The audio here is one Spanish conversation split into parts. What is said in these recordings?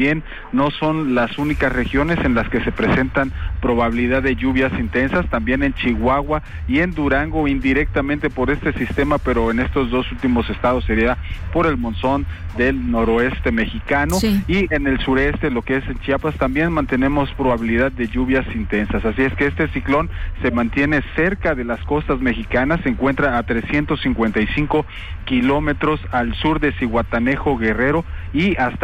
Bien, no son las únicas regiones en las que se presentan probabilidad de lluvias intensas, también en Chihuahua y en Durango indirectamente por este sistema, pero en estos dos últimos estados sería por el monzón del noroeste mexicano, sí. Y en el sureste, lo que es en Chiapas, también mantenemos probabilidad de lluvias intensas, así es que este ciclón se mantiene cerca de las costas mexicanas, se encuentra a 355 kilómetros al sur de Zihuatanejo, Guerrero, y hasta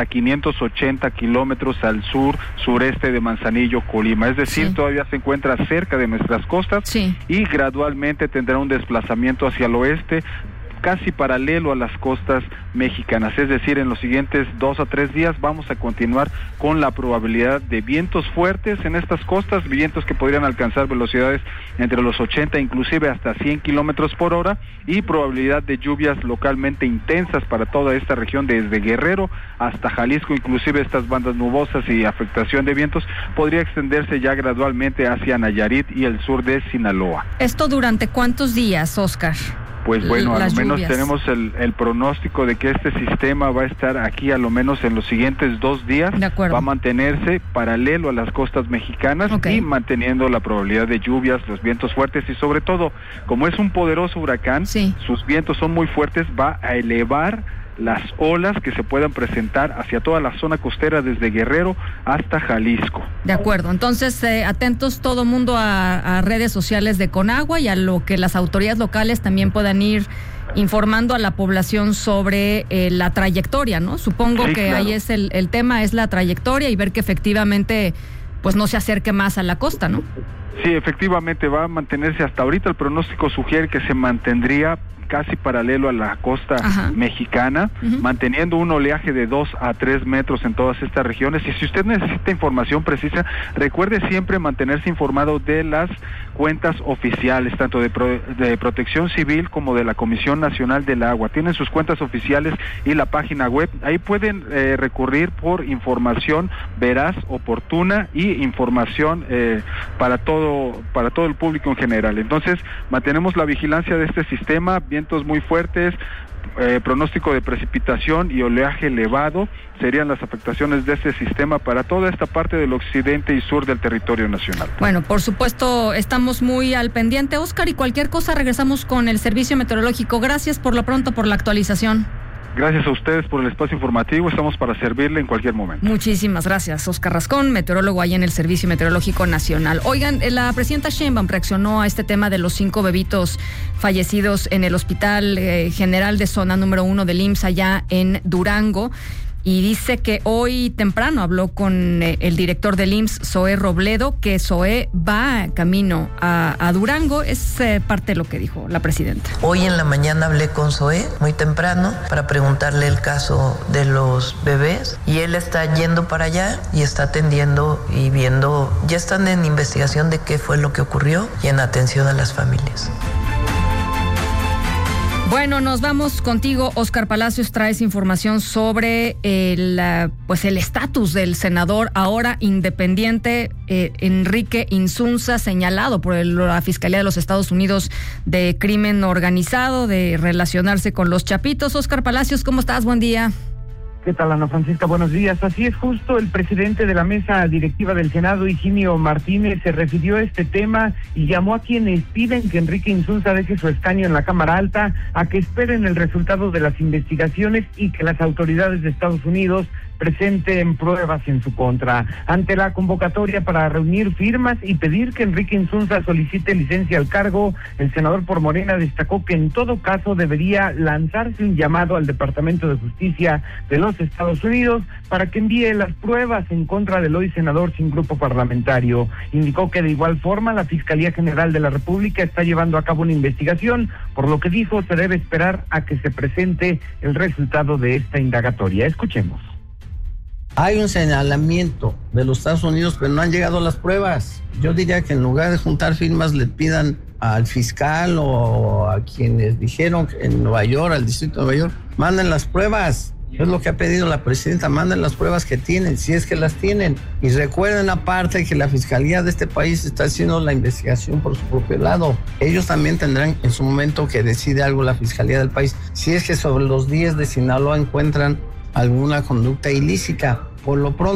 580 kilómetros al sureste de Manzanillo, Colima, es decir, sí. Todavía se encuentra cerca de nuestras costas, sí. Y gradualmente tendrá un desplazamiento hacia el oeste, casi paralelo a las costas mexicanas, es decir, en los siguientes 2 a 3 días vamos a continuar con la probabilidad de vientos fuertes en estas costas, vientos que podrían alcanzar velocidades entre los 80 inclusive hasta 100 kilómetros por hora, y probabilidad de lluvias localmente intensas para toda esta región desde Guerrero hasta Jalisco, inclusive estas bandas nubosas y afectación de vientos podría extenderse ya gradualmente hacia Nayarit y el sur de Sinaloa. ¿Esto durante cuántos días, Óscar? Pues bueno, a lo menos lluvias. Tenemos el pronóstico de que este sistema va a estar aquí a lo menos en los siguientes 2 días, va a mantenerse paralelo a las costas mexicanas, okay. Y manteniendo la probabilidad de lluvias, los vientos fuertes y sobre todo, como es un poderoso huracán, sí. Sus vientos son muy fuertes, va a elevar las olas que se puedan presentar hacia toda la zona costera desde Guerrero hasta Jalisco. De acuerdo, entonces atentos todo mundo a redes sociales de Conagua y a lo que las autoridades locales también puedan ir informando a la población sobre la trayectoria, ¿no? Supongo sí, que claro. Ahí es el tema, es la trayectoria y ver que efectivamente pues no se acerque más a la costa, ¿no? Sí, efectivamente va a mantenerse hasta ahorita, el pronóstico sugiere que se mantendría casi paralelo a la costa Ajá. mexicana, manteniendo un oleaje de 2 a 3 metros en todas estas regiones. Y si usted necesita información precisa, recuerde siempre mantenerse informado de las cuentas oficiales, tanto de Protección Civil como de la Comisión Nacional del Agua. Tienen sus cuentas oficiales y la página web. Ahí pueden recurrir por información veraz, oportuna y información para todo el público en general. Entonces, mantenemos la vigilancia de este sistema, vientos muy fuertes, pronóstico de precipitación y oleaje elevado serían las afectaciones de este sistema para toda esta parte del occidente y sur del territorio nacional. Bueno, por supuesto, estamos muy al pendiente, Óscar, y cualquier cosa regresamos con el servicio meteorológico. Gracias por lo pronto por la actualización. Gracias a ustedes por el espacio informativo, estamos para servirle en cualquier momento. Muchísimas gracias, Óscar Rascón, meteorólogo ahí en el Servicio Meteorológico Nacional. Oigan, la presidenta Sheinbaum reaccionó a este tema de los 5 bebitos fallecidos en el Hospital General de Zona número 1 del IMSS allá en Durango. Y dice que hoy temprano habló con el director del IMSS, Zoé Robledo, que Zoé va camino a Durango. Es parte de lo que dijo la presidenta. Hoy en la mañana hablé con Zoé muy temprano para preguntarle el caso de los bebés y él está yendo para allá y está atendiendo y viendo, ya están en investigación de qué fue lo que ocurrió y en atención a las familias. Bueno, nos vamos contigo, Óscar Palacios. Traes información sobre el estatus del senador ahora independiente Enrique Insunza, señalado por la Fiscalía de los Estados Unidos de crimen organizado, de relacionarse con los chapitos. Óscar Palacios, ¿cómo estás? Buen día. ¿Qué tal, Ana Francisca? Buenos días. Así es, justo el presidente de la mesa directiva del Senado, Higinio Martínez, se refirió a este tema y llamó a quienes piden que Enrique Insunza deje su escaño en la Cámara Alta a que esperen el resultado de las investigaciones y que las autoridades de Estados Unidos presenten pruebas en su contra. Ante la convocatoria para reunir firmas y pedir que Enrique Insunza solicite licencia al cargo, el senador por Morena destacó que en todo caso debería lanzarse un llamado al Departamento de Justicia de los Estados Unidos para que envíe las pruebas en contra del hoy senador sin grupo parlamentario. Indicó que de igual forma la Fiscalía General de la República está llevando a cabo una investigación, por lo que dijo se debe esperar a que se presente el resultado de esta indagatoria. Escuchemos. Hay un señalamiento de los Estados Unidos, pero no han llegado las pruebas. Yo diría que en lugar de juntar firmas le pidan al fiscal o a quienes dijeron en Nueva York, al Distrito de Nueva York, manden las pruebas. Es lo que ha pedido la presidenta, manden las pruebas que tienen, si es que las tienen. Y recuerden aparte que la Fiscalía de este país está haciendo la investigación por su propio lado. Ellos también tendrán en su momento que decide algo la Fiscalía del país. Si es que sobre los 10 de Sinaloa encuentran alguna conducta ilícita, Por lo pronto